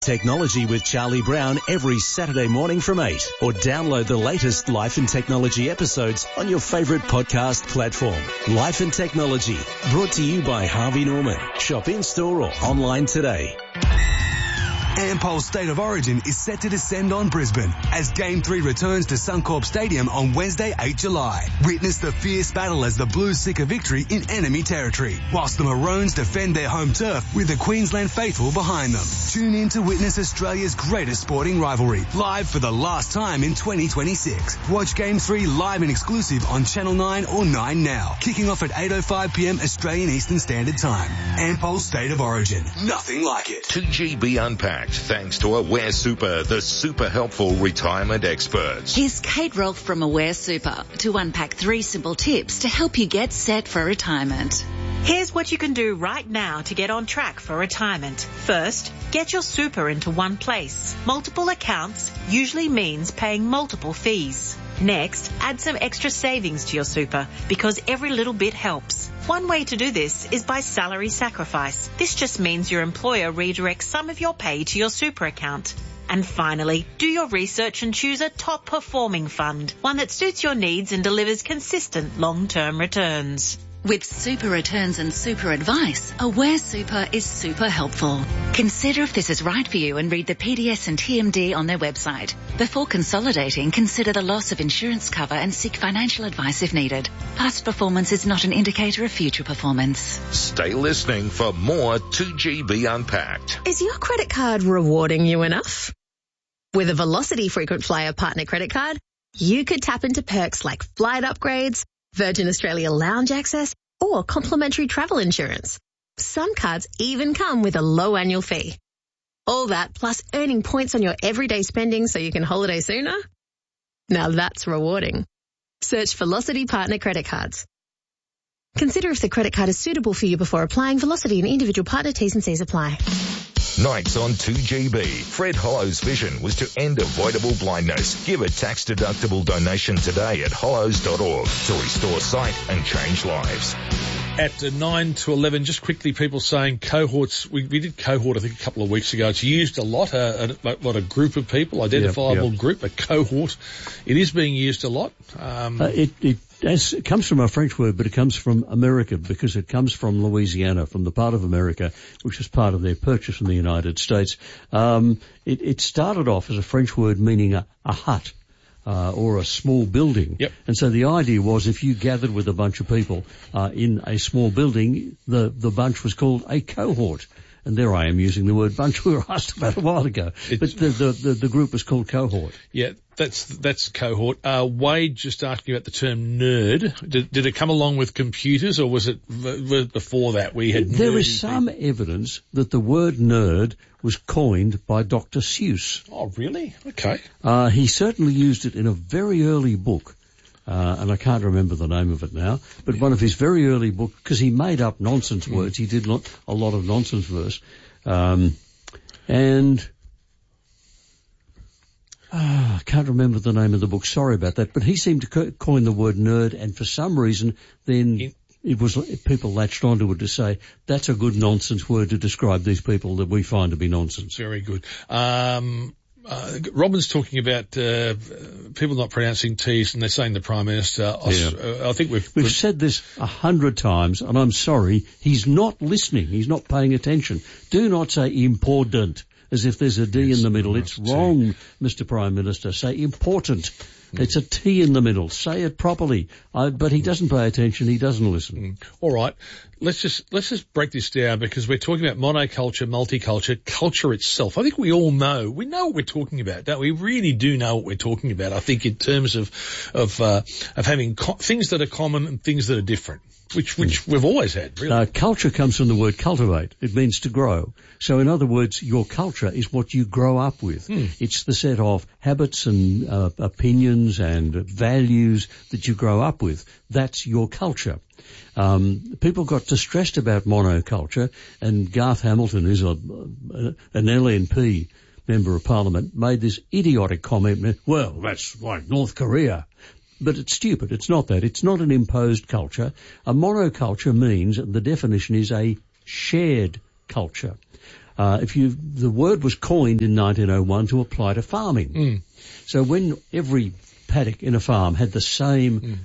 Technology with Charlie Brown every Saturday morning from 8, or download the latest Life and Technology episodes on your favourite podcast platform. Life and Technology, brought to you by Harvey Norman. Shop in-store or online today. Ampol's State of Origin is set to descend on Brisbane as Game 3 returns to Suncorp Stadium on Wednesday, 8 July. Witness the fierce battle as the Blues seek a victory in enemy territory, whilst the Maroons defend their home turf with the Queensland faithful behind them. Tune in to witness Australia's greatest sporting rivalry, live for the last time in 2026. Watch Game 3 live and exclusive on Channel 9 or 9 Now, kicking off at 8:05pm Australian Eastern Standard Time. Ampol's State of Origin. Nothing like it. 2GB Unpacked. Thanks to Aware Super, the super helpful retirement experts. Here's Kate Rolfe from Aware Super to unpack 3 simple tips to help you get set for retirement. Here's what you can do right now to get on track for retirement. First, get your super into one place. Multiple accounts usually means paying multiple fees. Next, add some extra savings to your super because every little bit helps. One way to do this is by salary sacrifice. This just means your employer redirects some of your pay to your super account. And finally, do your research and choose a top performing fund, one that suits your needs and delivers consistent long-term returns. With super returns and super advice, Aware Super is super helpful. Consider if this is right for you and read the PDS and TMD on their website. Before consolidating, consider the loss of insurance cover and seek financial advice if needed. Past performance is not an indicator of future performance. Stay listening for more 2GB Unpacked. Is your credit card rewarding you enough? With a Velocity Frequent Flyer Partner credit card, you could tap into perks like flight upgrades, Virgin Australia lounge access, or complimentary travel insurance. Some cards even come with a low annual fee. All that plus earning points on your everyday spending so you can holiday sooner? Now that's rewarding. Search Velocity Partner credit cards. Consider if the credit card is suitable for you before applying. Velocity and individual partner T's and C's apply. Nights on 2GB. Fred Hollow's vision was to end avoidable blindness. Give a tax-deductible donation today at hollows.org to restore sight and change lives. At 9 to 11, just quickly, people saying cohorts. We did cohort, I think, a couple of weeks ago. It's used a lot, a group of people, identifiable group, a cohort. It is being used a lot. It comes from a French word, but it comes from America because it comes from Louisiana, from the part of America, which was part of their purchase in the United States. It started off as a French word meaning a hut. Or a small building. Yep. And so the idea was if you gathered with a bunch of people in a small building, the bunch was called a cohort. And there I am using the word bunch we were asked about a while ago. But the group was called cohort. Yeah, that's cohort. Wade just asking about the term nerd. Did it come along with computers or was it before that we had There is some evidence that the word nerd was coined by Dr. Seuss. Oh, really? Okay. He certainly used it in a very early book. And I can't remember the name of it now, but one of his very early books, because he made up nonsense words. He did a lot of nonsense verse. I can't remember the name of the book. Sorry about that. But he seemed to coin the word nerd, and for some reason, then people latched onto it to say that's a good nonsense word to describe these people that we find to be nonsense. Very good. Robin's talking about people not pronouncing T's, and they're saying the Prime Minister. I think we've said this 100 times, and I'm sorry, he's not listening. He's not paying attention. Do not say important as if there's a D in the middle. It's wrong, Mr. Prime Minister. Say important. It's a T in the middle. Say it properly. But he doesn't pay attention. He doesn't listen. All right. Let's just break this down because we're talking about monoculture, multiculture, culture itself. I think we all know. We know what we're talking about, don't we? We really do know what we're talking about. I think in terms of having things that are common and things that are different. Which we've always had, really. Culture comes from the word cultivate. It means to grow. So in other words, your culture is what you grow up with. It's the set of habits and opinions and values that you grow up with. That's your culture. People got distressed about monoculture, and Garth Hamilton, who's an LNP member of Parliament, made this idiotic comment, well, that's like North Korea. But it's stupid. It's not that. It's not an imposed culture. A monoculture means, the definition is a shared culture. The word was coined in 1901 to apply to farming. So when every paddock in a farm had the same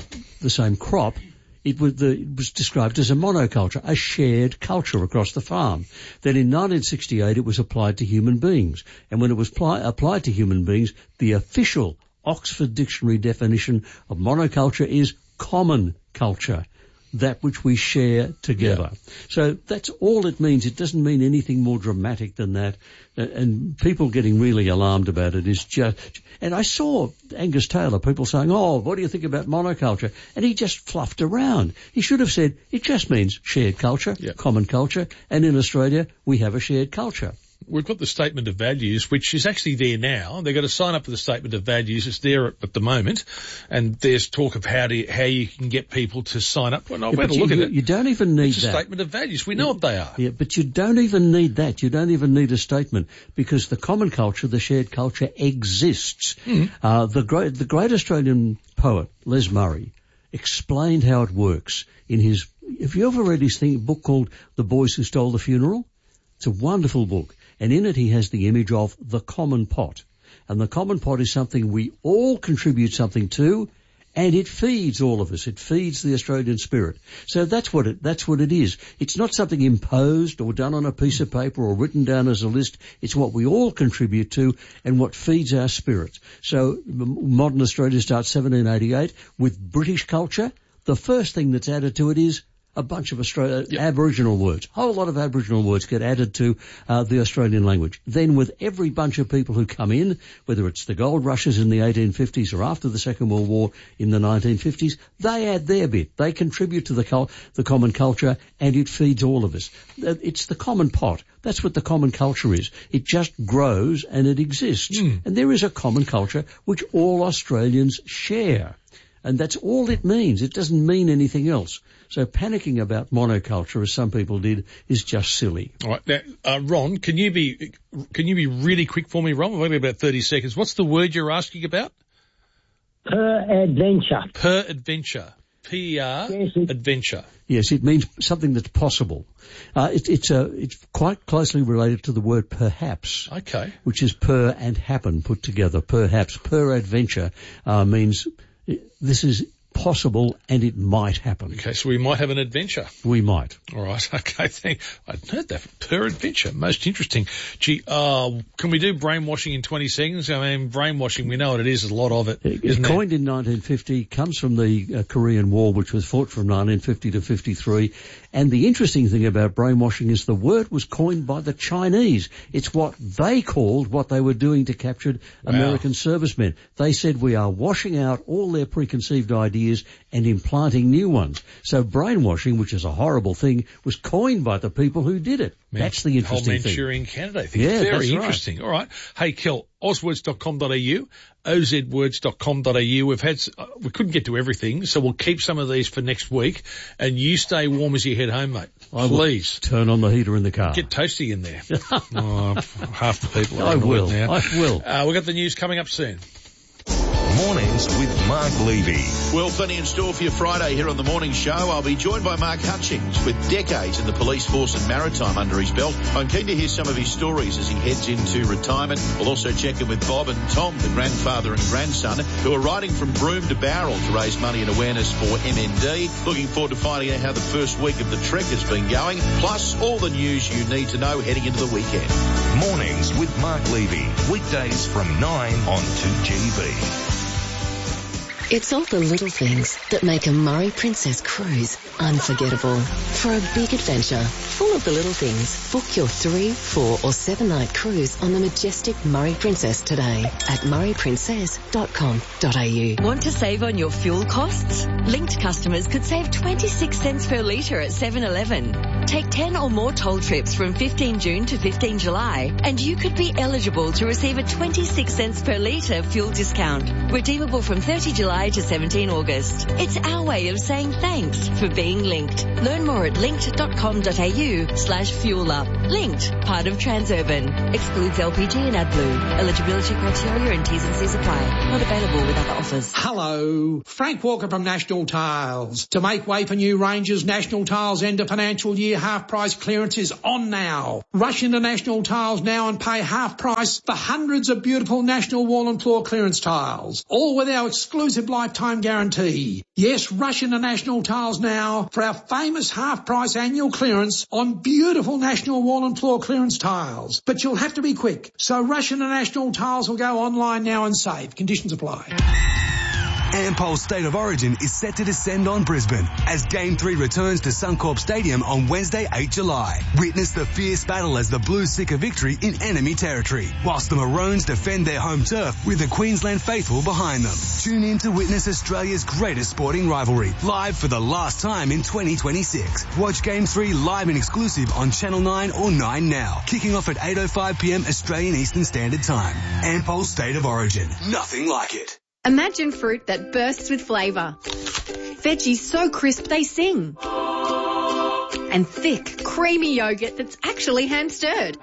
crop, it was described as a monoculture, a shared culture across the farm. Then in 1968 it was applied to human beings. And when it was applied to human beings, the official Oxford Dictionary definition of monoculture is common culture, that which we share together. Yeah. So that's all it means. It doesn't mean anything more dramatic than that. And people getting really alarmed about it is just... And I saw Angus Taylor, people saying, oh, what do you think about monoculture? And he just fluffed around. He should have said, it just means shared culture, common culture, and in Australia we have a shared culture. We've got the statement of values, which is actually there now. They've got to sign up for the statement of values. It's there at the moment, and there's talk of how you can get people to sign up. Well, I've had a look at it. You don't even need it's a statement of values. We know what they are. Yeah, but you don't even need that. You don't even need a statement, because the common culture, the shared culture, exists. The great Australian poet Les Murray explained how it works in his. Have you ever read his book called The Boys Who Stole the Funeral? It's a wonderful book. And in it he has the image of the common pot. And the common pot is something we all contribute something to, and it feeds all of us. It feeds the Australian spirit. So that's what it is. It's not something imposed or done on a piece of paper or written down as a list. It's what we all contribute to and what feeds our spirits. So modern Australia starts 1788 with British culture. The first thing that's added to it is a bunch of Aboriginal words. A whole lot of Aboriginal words get added to the Australian language. Then with every bunch of people who come in, whether it's the gold rushes in the 1850s or after the Second World War in the 1950s, they add their bit. They contribute to the common culture, and it feeds all of us. It's the common pot. That's what the common culture is. It just grows and it exists. And there is a common culture which all Australians share. And that's all it means. It doesn't mean anything else. So panicking about monoculture, as some people did, is just silly. All right. Now, Ron, can you be really quick for me, Ron? We've only about 30 seconds. What's the word you're asking about? Peradventure. Peradventure. P-E-R, adventure. Yes, it means something that's possible. It's quite closely related to the word perhaps. Okay. Which is per and happen put together. Perhaps. Peradventure means this is possible and it might happen. Okay, so we might have an adventure. We might. All right, okay, I'd heard that. Peradventure, most interesting. Gee, can we do brainwashing in 20 seconds? I mean, brainwashing, we know what it is, there's a lot of it. It's coined in 1950, comes from the Korean War, which was fought from 1950 to 53. And the interesting thing about brainwashing is the word was coined by the Chinese. It's what they called what they were doing to capture American servicemen. They said we are washing out all their preconceived ideas and implanting new ones. So brainwashing, which is a horrible thing, was coined by the people who did it. That's the interesting thing. The whole Manchurian candidate thing. Yeah, very interesting. Right. All right. Hey, Kel, ozwords.com.au, ozwords.com.au. We couldn't get to everything, so we'll keep some of these for next week. And you stay warm as you head home, mate. Please. Turn on the heater in the car. Get toasty in there. Half the people are I will. now. I will. We've got the news coming up soon. Mornings with Mark Levy. Well, plenty in store for you Friday here on The Morning Show. I'll be joined by Mark Hutchings with decades in the police force and maritime under his belt. I'm keen to hear some of his stories as he heads into retirement. We'll also check in with Bob and Tom, the grandfather and grandson, who are riding from Broome to Bowral to raise money and awareness for MND. Looking forward to finding out how the first week of the trek has been going, plus all the news you need to know heading into the weekend. Mornings with Mark Levy. Weekdays from 9 on 2GB. It's all the little things that make a Murray Princess cruise unforgettable. For a big adventure, full of the little things, book your 3, 4 or 7 night cruise on the majestic Murray Princess today at murrayprincess.com.au. Want to save on your fuel costs? Linked customers could save 26 cents per litre at 7-Eleven. Take 10 or more toll trips from 15 June to 15 July and you could be eligible to receive a 26 cents per litre fuel discount. Redeemable from 30 July to 17 August. It's our way of saying thanks for being linked. Learn more at linked.com.au/fuelup. Linked, part of Transurban. Excludes LPG and AdBlue. Eligibility criteria and T's and C's apply. Not available with other offers. Hello, Frank Walker from National Tiles. To make way for new ranges, National Tiles end of financial year year half price clearance is on now. Rush into National Tiles now and pay half price for hundreds of beautiful National Wall and Floor clearance tiles, all with our exclusive lifetime guarantee. Yes, rush into National Tiles now for our famous half price annual clearance on beautiful National Wall and Floor clearance tiles. But you'll have to be quick, so rush into National Tiles or go online now and save. Conditions apply. Ampol's State of Origin is set to descend on Brisbane as Game 3 returns to Suncorp Stadium on Wednesday, 8 July. Witness the fierce battle as the Blues seek a victory in enemy territory, whilst the Maroons defend their home turf with the Queensland faithful behind them. Tune in to witness Australia's greatest sporting rivalry, live for the last time in 2026. Watch Game 3 live and exclusive on Channel 9 or 9 Now, kicking off at 8:05pm Australian Eastern Standard Time. Ampol's State of Origin. Nothing like it. Imagine fruit that bursts with flavour. Veggies so crisp they sing. And thick, creamy yogurt that's actually hand-stirred.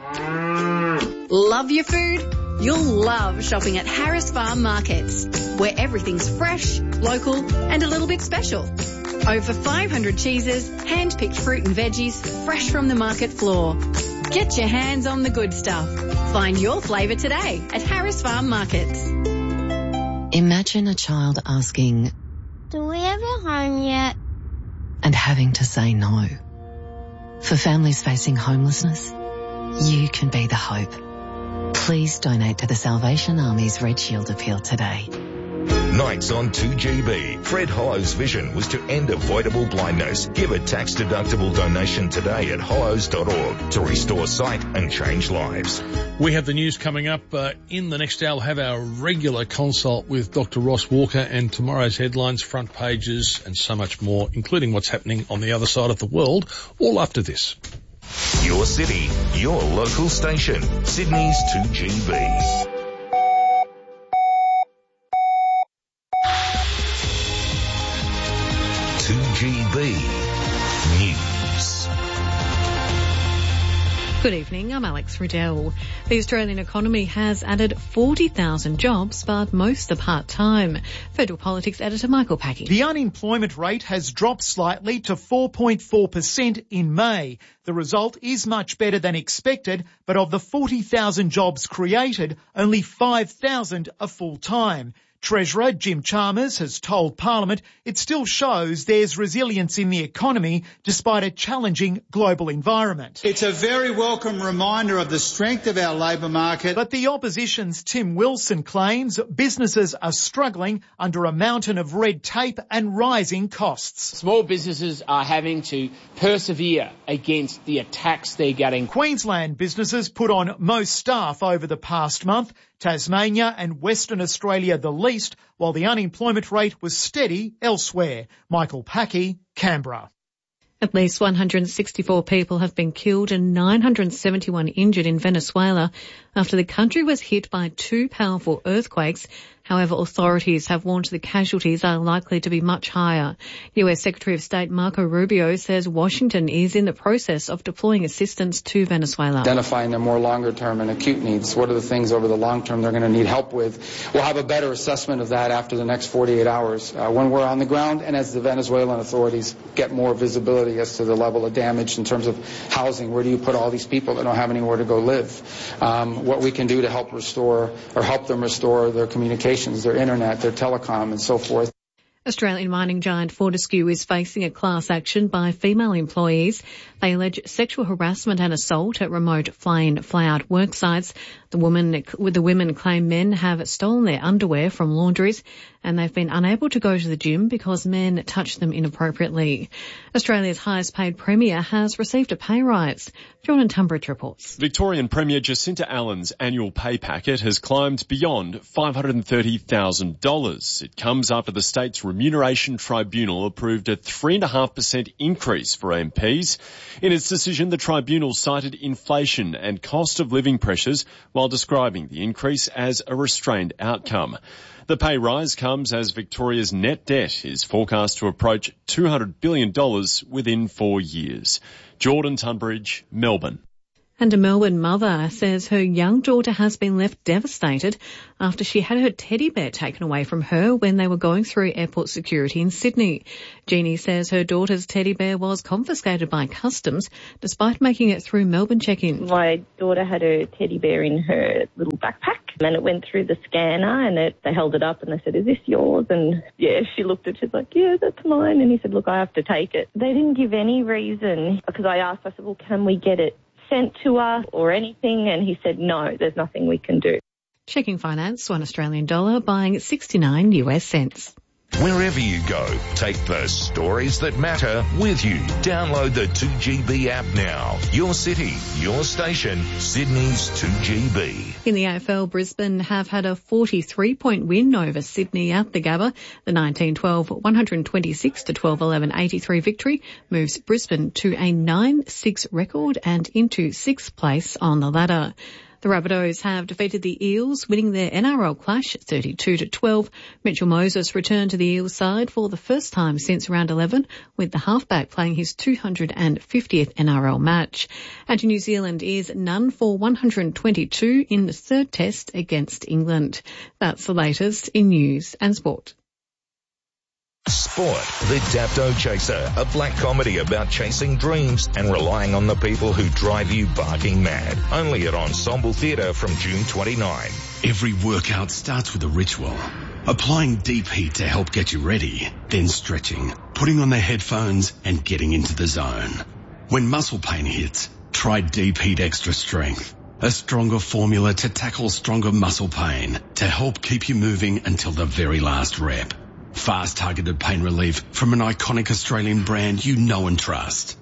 Love your food? You'll love shopping at Harris Farm Markets, where everything's fresh, local and a little bit special. Over 500 cheeses, hand-picked fruit and veggies, fresh from the market floor. Get your hands on the good stuff. Find your flavour today at Harris Farm Markets. Imagine a child asking, "Do we have a home yet?" and having to say no. For families facing homelessness, you can be the hope. Please donate to the Salvation Army's Red Shield appeal today. Nights on 2GB. Fred Hollow's vision was to end avoidable blindness. Give a tax-deductible donation today at hollows.org to restore sight and change lives. We have the news coming up. In the next hour, we'll have our regular consult with Dr. Ross Walker and tomorrow's headlines, front pages and so much more, including what's happening on the other side of the world, all after this. Your city, your local station. Sydney's 2GB. 2GB News. Good evening, I'm Alex Riddell. The Australian economy has added 40,000 jobs, but most are part-time. Federal Politics editor Michael Packy. The unemployment rate has dropped slightly to 4.4% in May. The result is much better than expected, but of the 40,000 jobs created, only 5,000 are full-time. Treasurer Jim Chalmers has told Parliament it still shows there's resilience in the economy despite a challenging global environment. It's a very welcome reminder of the strength of our labour market. But the opposition's Tim Wilson claims businesses are struggling under a mountain of red tape and rising costs. Small businesses are having to persevere against the attacks they're getting. Queensland businesses put on most staff over the past month, Tasmania and Western Australia the least, while the unemployment rate was steady elsewhere. Michael Packy, Canberra. At least 164 people have been killed and 971 injured in Venezuela after the country was hit by two powerful earthquakes. However, authorities have warned the casualties are likely to be much higher. US Secretary of State Marco Rubio says Washington is in the process of deploying assistance to Venezuela. Identifying their more longer-term and acute needs. What are the things over the long term they're going to need help with? We'll have a better assessment of that after the next 48 hours when we're on the ground and as the Venezuelan authorities get more visibility as to the level of damage in terms of housing. Where do you put all these people that don't have anywhere to go live? What we can do to help restore or help them restore their communications, their internet, their telecom and so forth. Australian mining giant Fortescue is facing a class action by female employees. They allege sexual harassment and assault at remote fly-in, fly-out work sites. The women claim men have stolen their underwear from laundries and they've been unable to go to the gym because men touch them inappropriately. Australia's highest paid Premier has received a pay rise. Jordan Tunbridge reports. Victorian Premier Jacinta Allen's annual pay packet has climbed beyond $530,000. It comes after the state's Remuneration Tribunal approved a 3.5% increase for MPs. In its decision, the tribunal cited inflation and cost of living pressures while describing the increase as a restrained outcome. The pay rise comes as Victoria's net debt is forecast to approach $200 billion within 4 years. Jordan Tunbridge, Melbourne. And a Melbourne mother says her young daughter has been left devastated after she had her teddy bear taken away from her when they were going through airport security in Sydney. Jeannie says her daughter's teddy bear was confiscated by customs despite making it through Melbourne check-in. My daughter had her teddy bear in her little backpack and it went through the scanner and they held it up and they said, "Is this yours?" And she looked at it, she's like, "Yeah, that's mine." And he said, "Look, I have to take it." They didn't give any reason because I asked, I said, "Well, can we get it sent to us or anything?" And he said, "No, there's nothing we can do." Checking finance, $1 buying 69 US cents. Wherever you go, take the stories that matter with you. Download the 2GB app now. Your city, your station, Sydney's 2GB. In the AFL, Brisbane have had a 43-point win over Sydney at the Gabba. The 19-12 126-12-11 83 victory moves Brisbane to a 9-6 record and into 6th place on the ladder. The Rabbitohs have defeated the Eels, winning their NRL clash 32-12. Mitchell Moses returned to the Eels side for the first time since round 11, with the halfback playing his 250th NRL match. And New Zealand is none for 122 in the third test against England. That's the latest in news and sport. Sport, The Dapto Chaser, a black comedy about chasing dreams and relying on the people who drive you barking mad. Only at Ensemble Theatre from June 29. Every workout starts with a ritual. Applying deep heat to help get you ready, then stretching, putting on the headphones and getting into the zone. When muscle pain hits, try Deep Heat Extra Strength. A stronger formula to tackle stronger muscle pain to help keep you moving until the very last rep. Fast targeted pain relief from an iconic Australian brand you know and trust.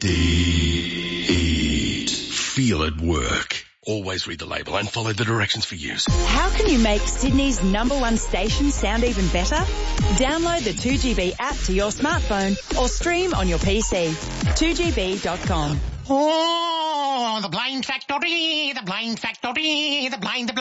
Deep. Feel it work. Always read the label and follow the directions for use. How can you make Sydney's #1 station sound even better? Download the 2GB app to your smartphone or stream on your PC. 2GB.com. Oh, the blind factory, the blind factory, the blind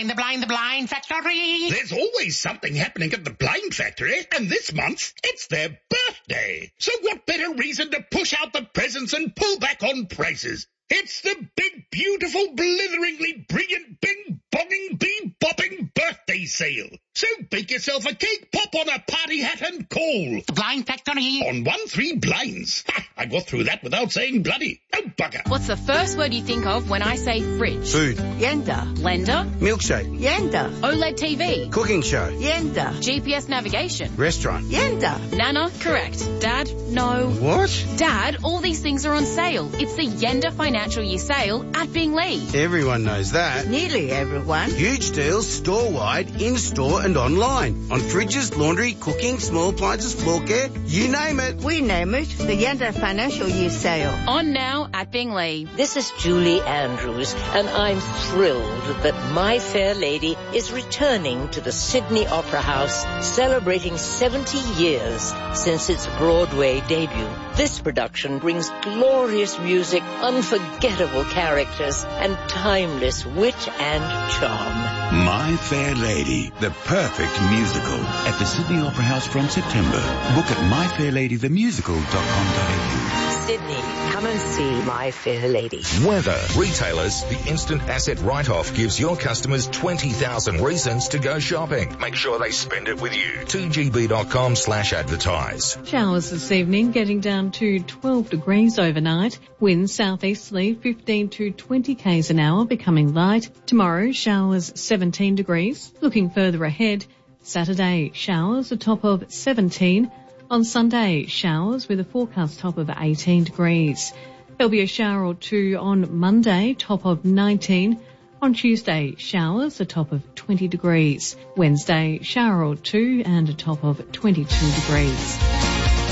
factory. There's always something happening at the blind factory, and this month it's their birthday. So what better reason to push out the presents and pull back on prices? It's the big, beautiful, blitheringly brilliant, bing-bonging, bee-bopping birthday sale. So bake yourself a cake, pop on a party hat and call. The Blind Factory. On 1-3 blinds. Ha! I got through that without saying bloody. Oh, bugger. What's the first word you think of when I say fridge? Food. Yenda. Blender. Milkshake. Yenda. OLED TV. Cooking show. Yenda. GPS navigation. Restaurant. Yenda. Nana. Correct. Dad. No. What? Dad, all these things are on sale. It's the Yenda Financial Year Sale at Binglee. Everyone knows that. Nearly everyone. Huge deals store-wide, in-store and online. On fridges, laundry, cooking, small appliances, floor care, you name it. We name it the Yenda Financial Year Sale. On now at Binglee. This is Julie Andrews, and I'm thrilled that My Fair Lady is returning to the Sydney Opera House, celebrating 70 years since its Broadway debut. This production brings glorious music, unforgettable characters, and timeless wit and charm. My Fair Lady, the perfect musical, at the Sydney Opera House from September. Book at myfairladythemusical.com.au. Sydney, come and see My Fair Lady. Weather. Retailers, the instant asset write-off gives your customers 20,000 reasons to go shopping. Make sure they spend it with you. 2gb.com/advertise. Showers this evening, getting down to 12 degrees overnight. Winds southeasterly 15 to 20 k's an hour, becoming light. Tomorrow, showers 17 degrees. Looking further ahead, Saturday, showers a top of 17. On Sunday, showers with a forecast top of 18 degrees. There'll be a shower or two on Monday, top of 19. On Tuesday, showers, a top of 20 degrees. Wednesday, shower or two and a top of 22 degrees.